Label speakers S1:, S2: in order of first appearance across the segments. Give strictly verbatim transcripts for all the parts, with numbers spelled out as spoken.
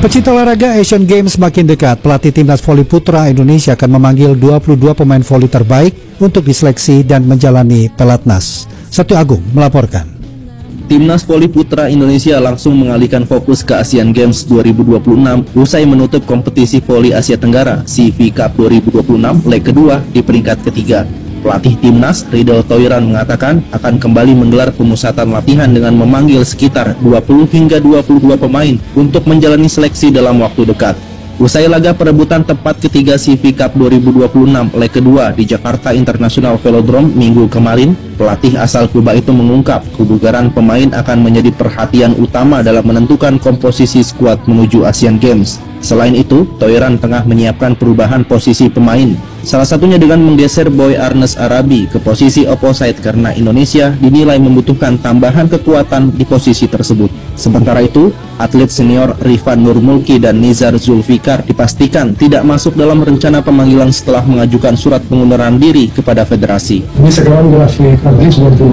S1: Pecinta olahraga, Asian Games semakin dekat. Pelatih Timnas Voli Putra Indonesia akan memanggil dua puluh dua pemain voli terbaik untuk diseleksi dan menjalani pelatnas. Satyo Agung melaporkan.
S2: Timnas Voli Putra Indonesia langsung mengalihkan fokus ke Asian Games dua ribu dua puluh enam usai menutup kompetisi voli Asia Tenggara C V Cup dua ribu dua puluh enam leg kedua di peringkat ketiga. Pelatih Timnas, Riedel Thoiran, mengatakan akan kembali menggelar pemusatan latihan dengan memanggil sekitar dua puluh hingga dua puluh dua pemain untuk menjalani seleksi dalam waktu dekat. Usai laga perebutan tempat ketiga C V Cup dua ribu dua puluh enam leg kedua di Jakarta International Velodrome minggu kemarin, pelatih asal Kuba itu mengungkap kebugaran pemain akan menjadi perhatian utama dalam menentukan komposisi skuad menuju Asian Games. Selain itu, Thoiran tengah menyiapkan perubahan posisi pemain, salah satunya dengan menggeser Boy Arnes Arabi ke posisi opposite karena Indonesia dinilai membutuhkan tambahan kekuatan di posisi tersebut. Sementara itu, atlet senior Rifan Nurmulki dan Nizar Zulfikar dipastikan tidak masuk dalam rencana pemanggilan setelah mengajukan surat pengunduran diri kepada federasi.
S3: Ini sekarang grafik nanti seperti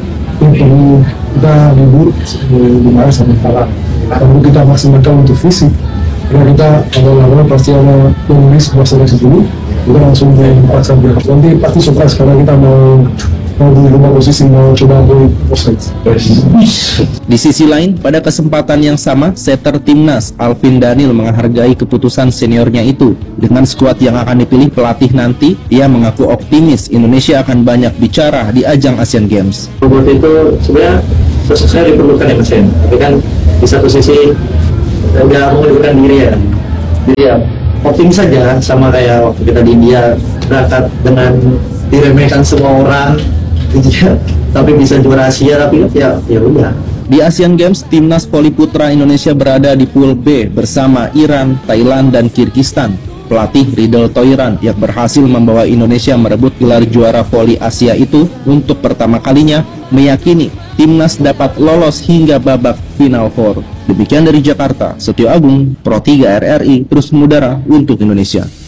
S3: ini, kita libur di mana sampai kalah. Lalu kita maksimalkan untuk fisik. Karena kita awal-awal pasti ada menulis masalah dulu, kita langsung dipaksa berangkat. Nanti pasti surprise karena kita mau mau di rumah posisi, mau coba di offside.
S2: Di sisi lain, pada kesempatan yang sama, setter Timnas Alvin Daniel menghargai keputusan seniornya itu. Dengan skuad yang akan dipilih pelatih nanti, ia mengaku optimis Indonesia akan banyak bicara di ajang Asian Games.
S4: Buat itu sebenarnya sesuai diperlukan ya Mas, tapi kan di satu sisi nggak mengundurkan diri ya, jadi ya optimis saja, sama kayak waktu kita di India berangkat dengan diremehkan semua orang, gitu, tapi bisa juara Asia, tapi ya ya udah.
S2: Di Asian Games, Timnas Voli Putra Indonesia berada di Pool B bersama Iran, Thailand, dan Kirgistan. Pelatih Riedel Thoiran yang berhasil membawa Indonesia merebut gelar juara voli Asia itu untuk pertama kalinya meyakini Timnas dapat lolos hingga babak Final Four. Demikian dari Jakarta, Satyo Agung, Pro tiga R R I, terus mengudara untuk Indonesia.